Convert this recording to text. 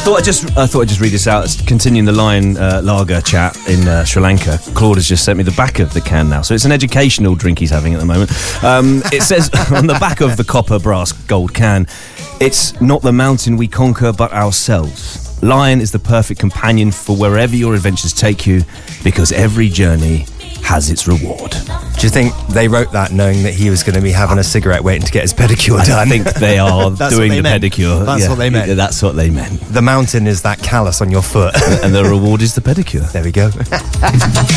thought I'd just read this out. It's continuing the Lion Lager chat in Sri Lanka. Claude has just sent me the back of the can now, so it's an educational drink he's having at the moment. It says on the back of the copper, brass, gold can, it's not the mountain we conquer, but ourselves. Lion is the perfect companion for wherever your adventures take you, because every journey has its reward. Do you think they wrote that knowing that he was going to be having a cigarette waiting to get his pedicure done? I think they are doing the pedicure. That's what they meant. Yeah, that's what they meant. The mountain is that callus on your foot. And the reward is the pedicure. There we go.